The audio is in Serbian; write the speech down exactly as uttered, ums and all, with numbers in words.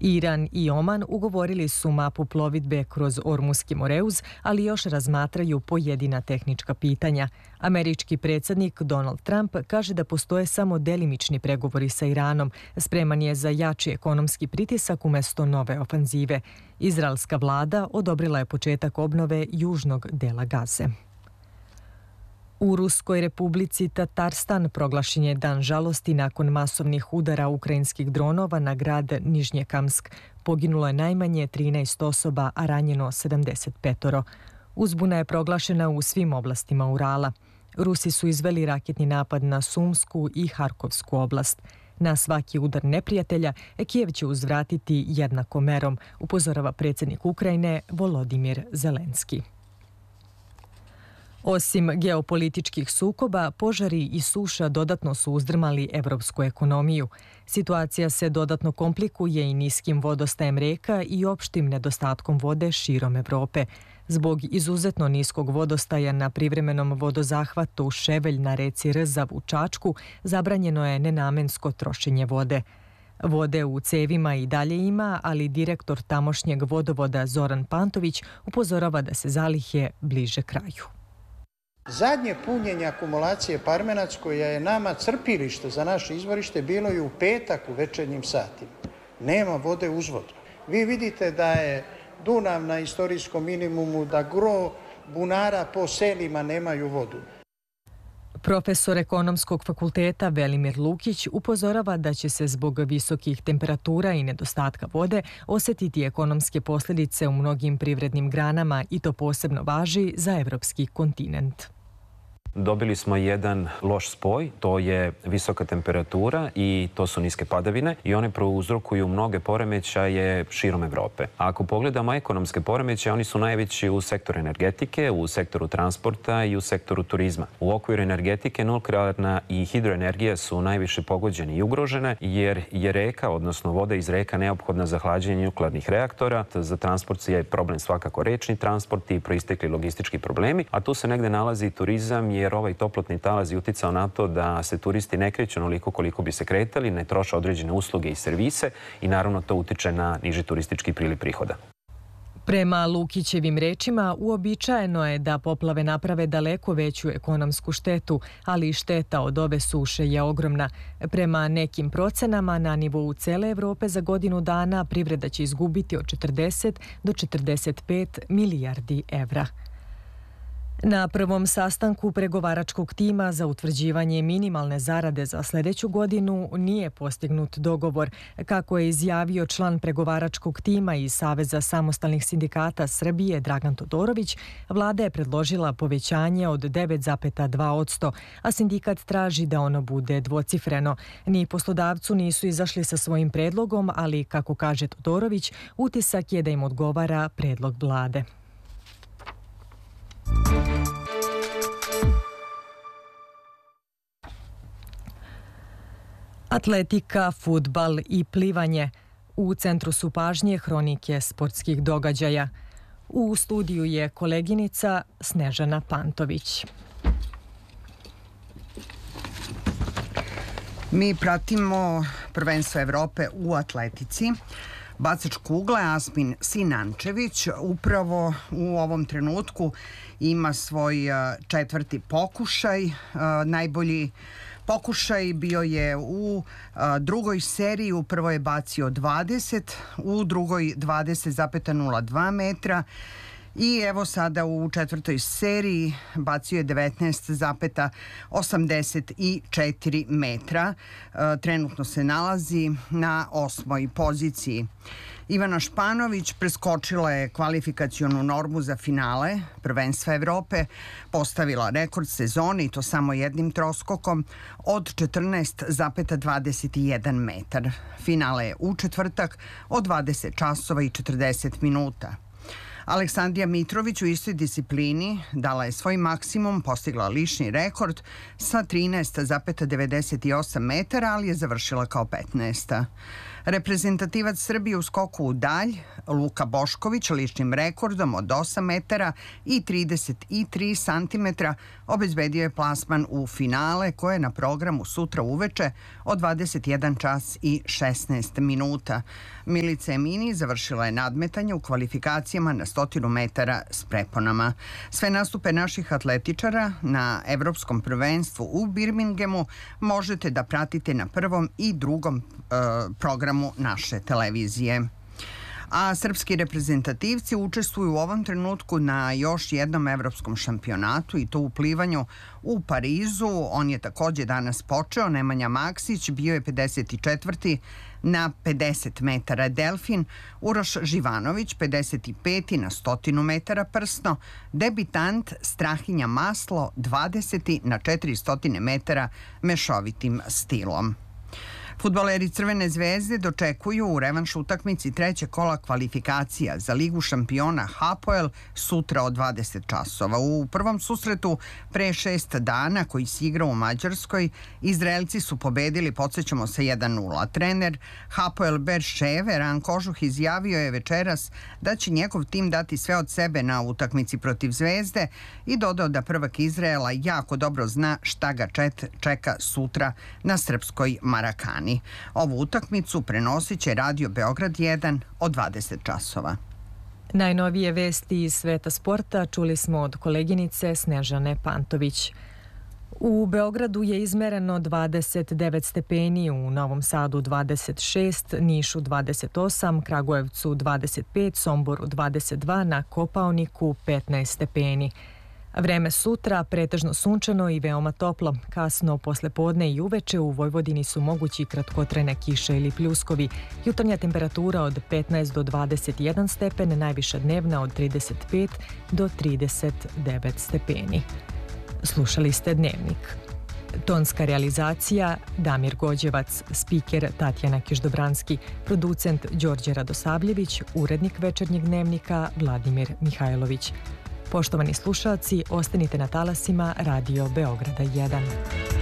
Iran i Oman ugovorili su mapu plovidbe kroz Ormuski Moreuz, ali još razmatraju pojedina tehnička pitanja. Američki predsjednik Donald Trump kaže da postoje samo delimični pregovori sa Iranom. Spreman je za jači ekonomski pritisak umjesto nove ofanzive. Izraelska vlada odobrila je početak obnove južnog dela Gaze. U Ruskoj republici Tatarstan proglašen je dan žalosti nakon masovnih udara ukrajinskih dronova na grad Nižnjekamsk. Poginulo je najmanje trinaest osoba, a ranjeno sedamdeset pet. Uzbuna je proglašena u svim oblastima Urala. Rusi su izveli raketni napad na Sumsku i Harkovsku oblast. Na svaki udar neprijatelja Kijev će uzvratiti jednakom merom, upozorava predsjednik Ukrajine Volodimir Zelenski. Osim geopolitičkih sukoba, požari i suša dodatno su uzdrmali evropsku ekonomiju. Situacija se dodatno komplikuje i niskim vodostajem reka i opštim nedostatkom vode širom Evrope. Zbog izuzetno niskog vodostaja na privremenom vodozahvatu Ševelj na reci Rzav u Čačku zabranjeno je nenamensko trošenje vode. Vode u cevima i dalje ima, ali direktor tamošnjeg vodovoda Zoran Pantović upozorava da se zalihe bliže kraju. Zadnje punjenje akumulacije Parmenac, koja je nama crpilište za naše izvorište, bilo je u petak u večernjim satima. Nema vode uzvodno. Vi vidite da je Dunav na istorijskom minimumu, da gro bunara po selima nemaju vodu. Profesor ekonomskog fakulteta Velimir Lukić upozorava da će se zbog visokih temperatura i nedostatka vode osjetiti ekonomske posljedice u mnogim privrednim granama i to posebno važi za evropski kontinent. Dobili smo jedan loš spoj, to je visoka temperatura i to su niske padavine i one prouzrokuju mnoge poremećaje širom Evrope. A ako pogledamo ekonomske poremećaje, oni su najveći u sektoru energetike, u sektoru transporta i u sektoru turizma. U okviru energetike nuklearna i hidroenergija su najviše pogođene i ugrožene jer je reka, odnosno voda iz reka, neophodna za hlađenje nuklearnih reaktora. Za transport je problem svakako rečni transport i proistekli logistički problemi, a tu se negde nalazi i turizam jer ovaj toplotni talas je uticao na to da se turisti ne kreću onoliko koliko bi se kretali, ne troše određene usluge i servise i naravno to utiče na niži turistički priliv prihoda. Prema Lukićevim rečima, uobičajeno je da poplave naprave daleko veću ekonomsku štetu, ali i šteta od ove suše je ogromna. Prema nekim procenama, na nivou cele Evrope za godinu dana privreda će izgubiti od četrdeset do četrdeset pet milijardi evra. Na prvom sastanku pregovaračkog tima za utvrđivanje minimalne zarade za sljedeću godinu nije postignut dogovor. Kako je izjavio član pregovaračkog tima iz Saveza samostalnih sindikata Srbije Dragan Todorović, vlada je predložila povećanje od devet zarez dva posto, a sindikat traži da ono bude dvocifreno. Ni poslodavcu nisu izašli sa svojim predlogom, ali, kako kaže Todorović, utisak je da im odgovara predlog vlade. Atletika, fudbal i plivanje. U centru su pažnje hronike sportskih događaja. U studiju je koleginica Snežana Pantović. Mi pratimo prvenstvo Evrope u atletici. Bacač kugle Asmin Sinančević upravo u ovom trenutku ima svoj četvrti pokušaj. Najbolji pokušaj bio je u drugoj seriji, u prvoj je bacio dvadeset, u drugoj dvadeset zarez nula dva metra i evo sada u četvrtoj seriji bacio je devetnaest zarez osamdeset četiri metra. Trenutno se nalazi na osmoj poziciji. Ivana Španović preskočila je kvalifikacionu normu za finale prvenstva Evrope, postavila rekord sezoni i to samo jednim troskokom od četrnaest zarez dvadeset jedan metar. Finale je u četvrtak od dvadeset časova i četrdeset minuta. Aleksandrija Mitrović u istoj disciplini dala je svoj maksimum, postigla lični rekord sa trinaest zarez devedeset osam metara, ali je završila kao petnaesta. Reprezentativac Srbije u skoku u dalj, Luka Bošković, ličnim rekordom od osam metara i trideset tri santimetra, obezbedio je plasman u finale koje je na programu sutra uveče od dvadeset jedan čas i šesnaest minuta. Milica Emini završila je nadmetanje u kvalifikacijama na stotinu metara s preponama. Sve nastupe naših atletičara na Evropskom prvenstvu u Birminghamu možete da pratite na prvom i drugom e, programu naše televizije. A srpski reprezentativci učestvuju u ovom trenutku na još jednom evropskom šampionatu i to u plivanju u Parizu. On je također danas počeo. Nemanja Maksić bio je pedeset četvrti na pedeset metara delfin, Uroš Živanović pedeset peti na stotinu metara prsno, debitant Strahinja Maslo dvadeseti na četiristo metara mešovitim stilom. Fudbaleri Crvene zvezde dočekuju u revanš utakmici trećeg kola kvalifikacija za Ligu šampiona Hapoel sutra od dvadeset časova. U prvom susretu pre šest dana koji se igra u Mađarskoj, Izraelci su pobedili, podsjećamo se, jedan nula. Trener Hapoel Berševe Ran Kožuh izjavio je večeras da će njegov tim dati sve od sebe na utakmici protiv Zvezde i dodao da prvak Izraela jako dobro zna šta ga čeka sutra na srpskoj Marakani. Ovu utakmicu prenosit će Radio Beograd jedan od dvadeset časova. Najnovije vesti iz sveta sporta čuli smo od koleginice Snežane Pantović. U Beogradu je izmereno dvadeset devet stepeni, u Novom Sadu dvadeset šest, Nišu dvadeset osam, Kragujevcu dvadeset pet, Somboru dvadeset dva, na Kopaoniku petnaest stepeni. Vreme sutra pretežno sunčano i veoma toplo. Kasno posle podne i uveče u Vojvodini su mogući kratkotrajne kiše ili pljuskovi. Jutarnja temperatura od petnaest do dvadeset jedan stepen, najviša dnevna od trideset pet do trideset devet stepeni. Slušali ste Dnevnik. Tonska realizacija Damir Gođevac, spiker Tatjana Kišdobranski, producent Đorđe Radosavljević, urednik Večernjeg dnevnika Vladimir Mihajlović. Poštovani slušalci, ostanite na talasima Radio Beograda jedan.